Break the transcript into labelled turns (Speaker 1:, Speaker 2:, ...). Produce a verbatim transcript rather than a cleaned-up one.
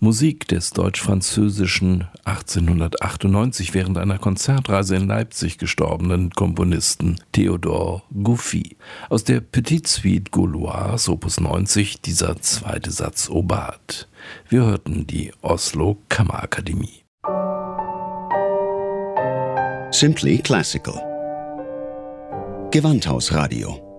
Speaker 1: Musik des deutsch-französischen achtzehnhundertachtundneunzig während einer Konzertreise in Leipzig gestorbenen Komponisten Theodor Gouffy. Aus der Petite Suite Gauloise Opus neunzig dieser zweite Satz Obat. Wir hörten die Oslo Kammerakademie.
Speaker 2: Simply Classical. Gewandhausradio.